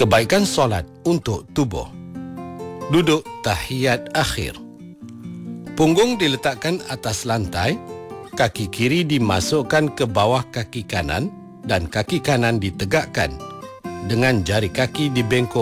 Kebaikan solat untuk tubuh. Duduk tahiyat akhir. Punggung diletakkan atas lantai, kaki kiri dimasukkan ke bawah kaki kanan dan kaki kanan ditegakkan dengan jari kaki dibengkok